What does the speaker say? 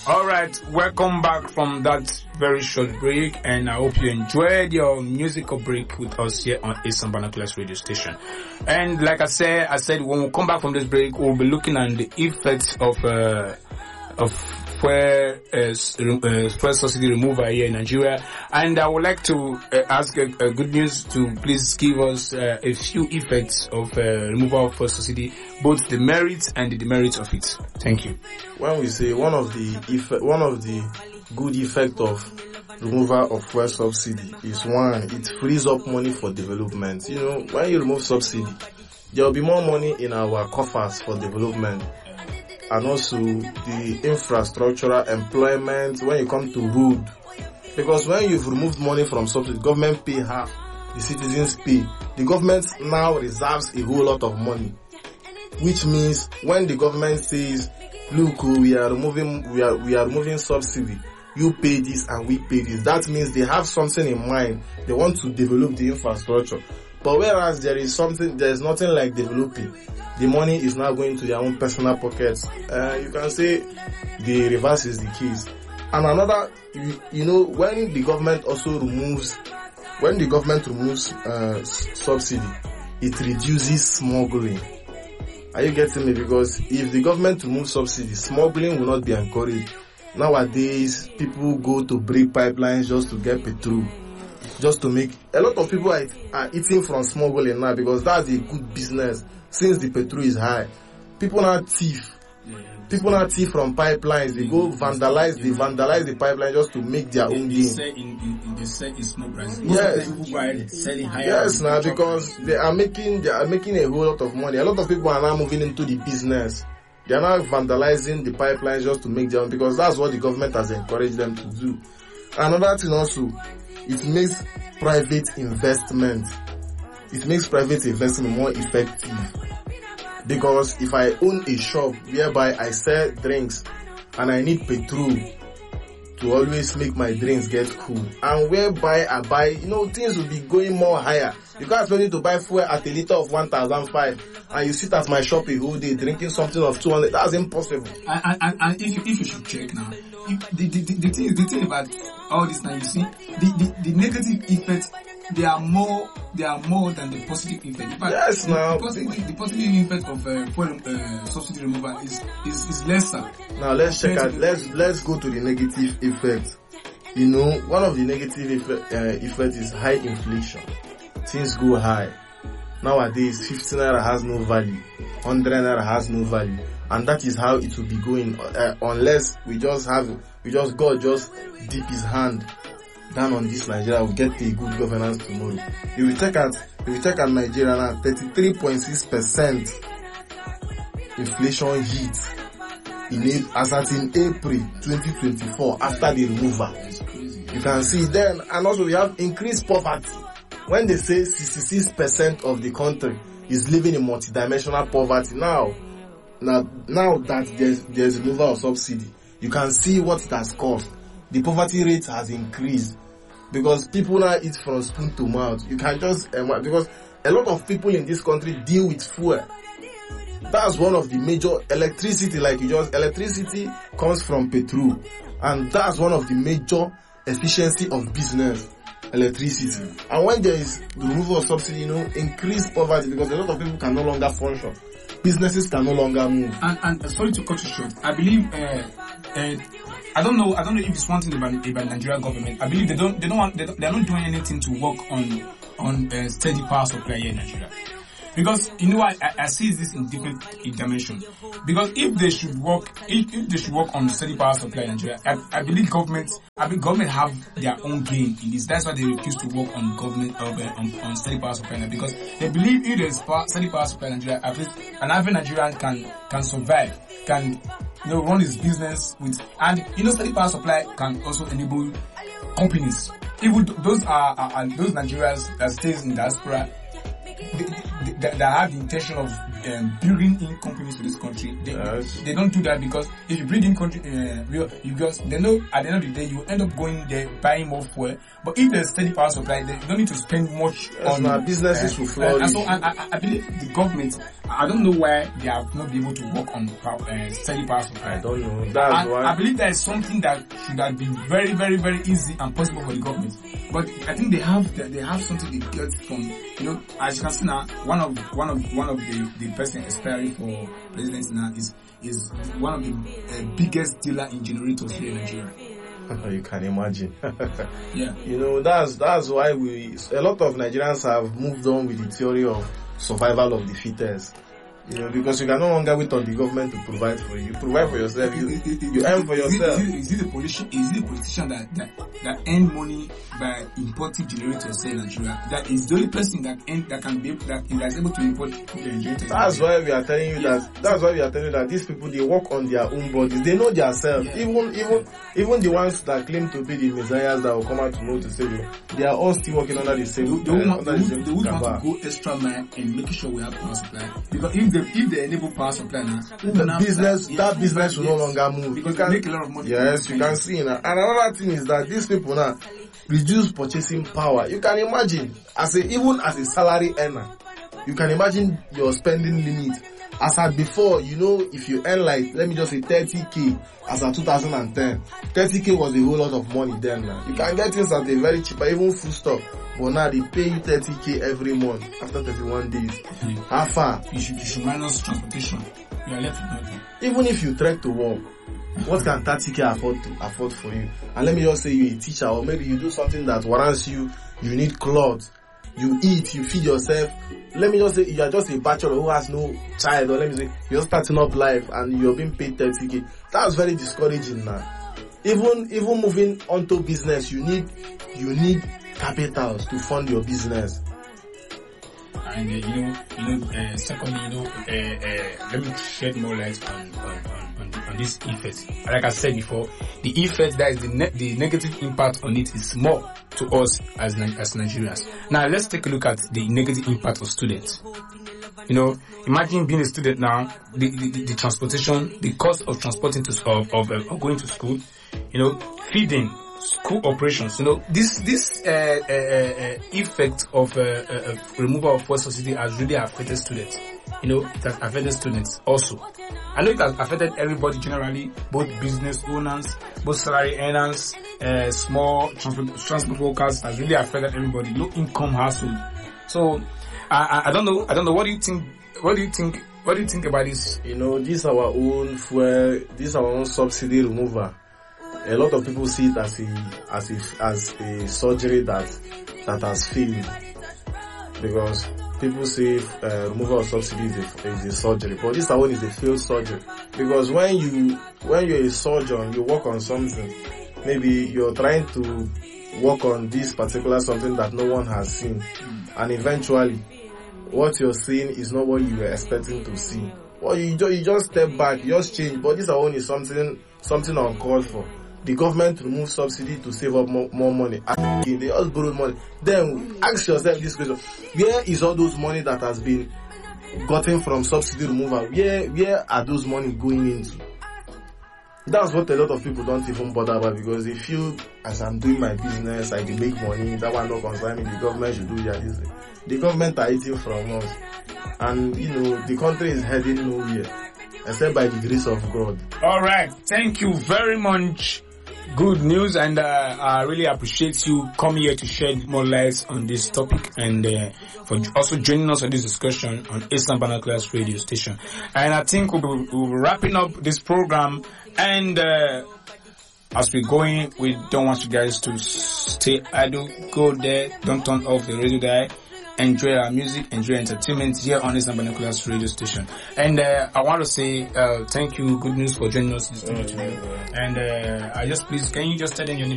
All right, welcome back from that very short break, and I hope you enjoyed your musical break with us here on Eastern Binoculars radio station. And like I said when we come back from this break, we'll be looking at the effects of fuel subsidy removal here in Nigeria. And I would like to ask good news to please give us a few effects of removal of fuel subsidy, both the merits and the demerits of it. Thank you. When we say one of the good effect of removal of fuel subsidy is one, it frees up money for development. You know, when you remove subsidy, there will be more money in our coffers for development. And also the infrastructural employment when you come to road. Because when you've removed money from subsidy, government pay half, the citizens pay. The government now reserves a whole lot of money. Which means when the government says, look, we are removing subsidy, you pay this and we pay this. That means they have something in mind. They want to develop the infrastructure. But whereas there is nothing like developing, the money is now going to their own personal pockets. You can say the reverse is the case. And another, you know, when the government removes subsidy, it reduces smuggling. Are you getting me? Because if the government removes subsidy, smuggling will not be encouraged. Nowadays, people go to break pipelines just to get petrol. Just to make, a lot of people are eating from smuggling now because that's a good business since the petrol is high. People now thief from pipelines. They go vandalize the pipeline just to make their own gain. They sell in small prices. Yes. People who are selling higher. Yes, now because they are making a whole lot of money. A lot of people are now moving into the business. They are now vandalizing the pipelines just to make their own, because that's what the government has encouraged them to do. Another thing also, it makes private investment more effective. Because if I own a shop whereby I sell drinks and I need petrol to always make my drinks get cool, and whereby I buy, you know, things will be going more higher. You can't expect me to buy fuel at a liter of 1,005 and you sit at my shop a whole day drinking something of 200. That's impossible. And if you should check now, the thing about all this now, you see, the negative effects, they are more than the positive effect. In fact, yes, now the positive effect of subsidy removal is lesser. Now let's check out. Let's go to the negative effect. You know, one of the negative effect is high inflation. Things go high. Nowadays, 50 naira has no value, 100 naira has no value, and that is how it will be going unless God just dip His hand down on this Nigeria. We'll get a good governance tomorrow. If we check at Nigeria now, 33.6% inflation hit as at in April 2024 after the removal. You can see then, and also we have increased poverty. When they say 66% of the country is living in multidimensional poverty now that there's removal of subsidy, you can see what it has caused. The poverty rate has increased because people now eat from spoon to mouth. You can just because a lot of people in this country deal with fuel. That's one of the major electricity. Electricity comes from petrol, and that's one of the major efficiency of business. Electricity. And when there is the removal of subsidy, you know, increased poverty because a lot of people can no longer function. Businesses can no longer move. And sorry to cut you short. I believe I don't know if it's one thing about Nigerian government. I believe they're not doing anything to work on steady power supply here in Nigeria. Because you know I see this in different dimensions. Because if they should work on steady power supply in Nigeria, I believe government have their own gain in this. That's why they refuse to work on on steady power supply, because they believe if there's steady power supply in Nigeria, at least an average Nigerian can survive, can run his business with, and steady power supply can also enable companies. Even those are those Nigerians that stays in diaspora. that have the intention of bringing in companies to this country, they don't do that, because if you bring in country, because they know at the end of the day you end up going there buying more fuel. But if there's steady power supply, they don't need to spend much on businesses will flourish. And so I believe the government, I don't know why they have not been able to work on steady power supply. I don't know. That's why I believe there is something that should have been very, very, very easy and possible for the government. But I think they have something they get from, as you can see now, one of the person aspiring for president now is one of the biggest dealer in generators here in Nigeria. You can imagine. Yeah. That's why a lot of Nigerians have moved on with the theory of survival of the fittest. Because you can no longer wait on the government to provide for you. You provide for yourself. You earn for yourself. Is it the politician that earn money by importing generators in Nigeria? That is the only person that is able to import generators. That's why we are telling you that these people, they work on their own bodies. They know themselves. Yeah. Even the ones that claim to be the messiahs that will come out to know to save you, they are all still working under the same. They would want to go extra mile in making sure we have power supply, because if they enable power supply now, that business will no longer move. Because you can make a lot of money. Yes, you can see now. And another thing is that these people now reduce purchasing power. You can imagine, even as a salary earner, you can imagine your spending limit. As at before, if you earn like, let me just say 30k, as at 2010, 30k was a whole lot of money then. Now you can get things at a very cheap, even food stuff. But now they pay you 30k every month after 31 days. Mm-hmm. How far? You should minus transportation. You are left with nothing. Even if you trek to work, what can 30k afford for you? And let me just say you're a teacher, or maybe you do something that warrants you need clothes, you eat, you feed yourself. Let me just say you are just a bachelor who has no child, or let me say you're starting up life and you're being paid 30k. That's very discouraging now. Even moving onto business, you need capitals to fund your business. And secondly, let me shed more light on this effect. Like I said before, the effect that is the negative impact on it is small to us as Nigerians. Now let's take a look at the negative impact of students. Imagine being a student now, the transportation, the cost of transporting of going to school, feeding, school operations. This effect of removal of fuel subsidy has really affected students. It has affected students also. I know it has affected everybody generally, both business owners, both salary earners, small transport workers. Has really affected everybody, low income household. So I don't know. What do you think? What do you think about this? This is our own fuel. This is our own subsidy removal. A lot of people see it as a surgery that has failed, because people say removal of subsidy is a surgery, but this one is a failed surgery. Because when you're a surgeon, you work on something. Maybe you're trying to work on this particular something that no one has seen, and eventually, what you're seeing is not what you were expecting to see. Well, you just step back, you just change. But this one is something uncalled for. The government removes subsidy to save up more money. They all borrow money. Then ask yourself this question: where is all those money that has been gotten from subsidy removal? Where are those money going into? That's what a lot of people don't even bother about, because they feel, as I'm doing my business, I can make money, that one not concern me, the government should do this. The government are eating from us. And, the country is heading nowhere, except by the grace of God. Alright, thank you very much. Good news, and I really appreciate you coming here to shed more light on this topic, and for also joining us on this discussion on Eastern Binoculars radio station. And I think we'll be wrapping up this program, and as we're going, we don't want you guys to stay idle. Go there, don't turn off the radio dial. Enjoy our music, enjoy entertainment here on Eastern Binoculars radio station. And I want to say thank you, Good News, for joining us in the studio today. And can you just tell them your name?